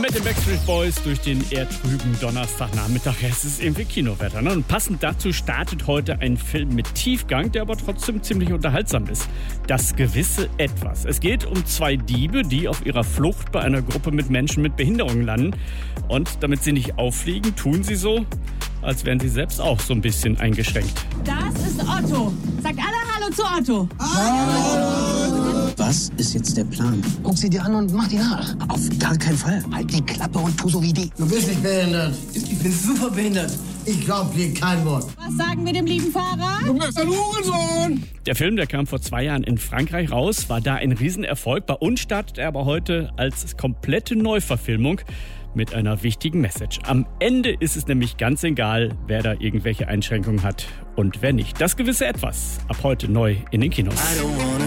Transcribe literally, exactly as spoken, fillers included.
Mit den Backstreet Boys durch den eher trüben Donnerstagnachmittag. Es ist irgendwie Kinowetter. Ne? Und passend dazu startet heute ein Film mit Tiefgang, der aber trotzdem ziemlich unterhaltsam ist. Das gewisse Etwas. Es geht um zwei Diebe, die auf ihrer Flucht bei einer Gruppe mit Menschen mit Behinderungen landen. Und damit sie nicht auffliegen, tun sie so, als wären sie selbst auch so ein bisschen eingeschränkt. Das ist Otto. Sagt alle Hallo zu Otto. Hallo. Was ist jetzt der Plan? Guck sie dir an und mach die nach. Auf gar keinen Fall. Halt die Klappe und tu so wie die. Du bist nicht behindert. Ich bin super behindert. Ich glaub dir kein Wort. Was sagen wir dem lieben Fahrer? Du bist ein Hurensohn. Der Film, der kam vor zwei Jahren in Frankreich raus, war da ein Riesenerfolg. Bei uns startet er aber heute als komplette Neuverfilmung mit einer wichtigen Message. Am Ende ist es nämlich ganz egal, wer da irgendwelche Einschränkungen hat und wer nicht. Das gewisse Etwas. Ab heute neu in den Kinos.